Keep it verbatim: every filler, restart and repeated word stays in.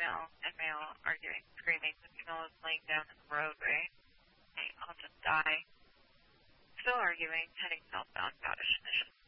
female and male arguing, screaming. The female is laying down in the roadway. Hey, I'll just die. Still arguing, heading southbound, Bowdish Mission.